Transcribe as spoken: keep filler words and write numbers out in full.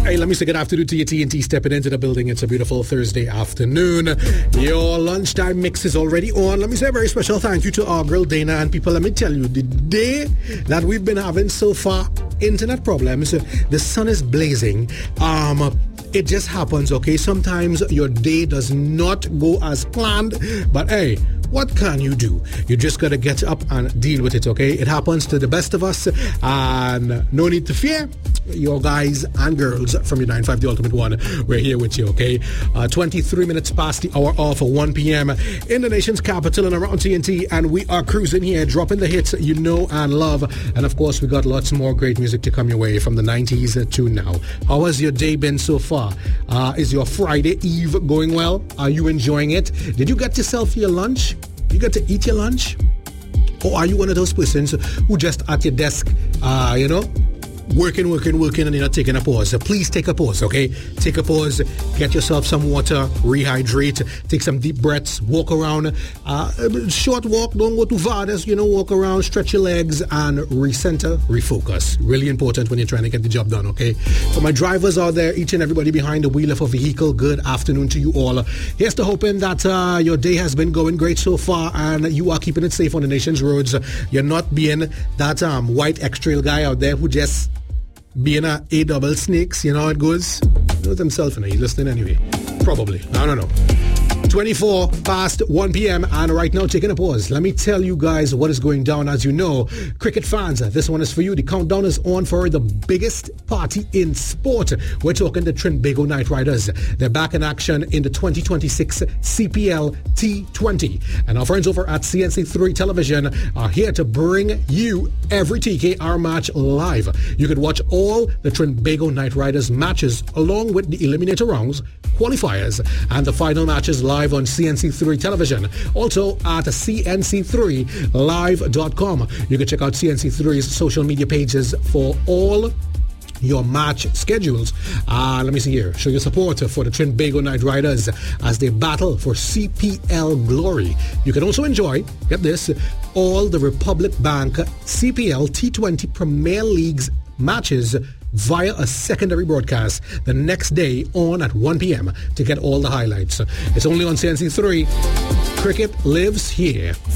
Hey, let me say good afternoon to you, T N T. Stepping into the building. It's a beautiful Thursday afternoon. Your lunchtime mix is already on. Let me say a very special thank you to our girl Dana and people. Let me tell you, the day that we've been having so far, internet problems, the sun is blazing. Um... It just happens, okay? Sometimes your day does not go as planned, but hey, what can you do? You just gotta get up and deal with it, okay? It happens to the best of us, and no need to fear. Your guys and girls from your nine five The Ultimate One, we're here with you, okay? Uh, twenty-three minutes past the hour of one p.m. in the nation's capital and around T N T, and we are cruising here, dropping the hits you know and love, and of course, we got lots more great music to come your way from the nineties to now. How has your day been so far? Uh, is your Friday Eve going well? Are you enjoying it? Did you get yourself your lunch? You got to eat your lunch? Or are you one of those persons who just at your desk, uh, you know, working, working, working, and you're not taking a pause? So please take a pause, okay? Take a pause, get yourself some water, rehydrate, take some deep breaths, walk around. Uh, short walk, don't go too far. Just, you know, walk around, stretch your legs, and recenter, refocus. Really important when you're trying to get the job done, okay? For my drivers out there, each and everybody behind the wheel of a vehicle, good afternoon to you all. Here's to hoping that uh, your day has been going great so far, and you are keeping it safe on the nation's roads. You're not being that um, white X-Trail guy out there who just being a A double snakes, you know how it goes? Not himself, you know, he's listening anyway. Probably. I don't know. twenty-four past one p.m. and right now taking a pause. Let me tell you guys what is going down. As you know, cricket fans, this one is for you. The countdown is on for the biggest party in sport. We're talking the Trinbago Knight Riders. They're back in action in the twenty twenty-six C P L T twenty. And our friends over at C N C three Television are here to bring you every T K R match live. You can watch all the Trinbago Knight Riders matches along with the eliminator rounds, qualifiers, and the final matches live on C N C three Television. Also at C N C three live dot com. You can check out C N C three's social media pages for all your match schedules. Uh, let me see here. Show your support for the Trinbago Knight Riders as they battle for C P L glory. You can also enjoy, get this, all the Republic Bank C P L T twenty Premier League's matches via a secondary broadcast the next day on at one p.m. to get all the highlights. It's only on C N C three. Cricket lives here.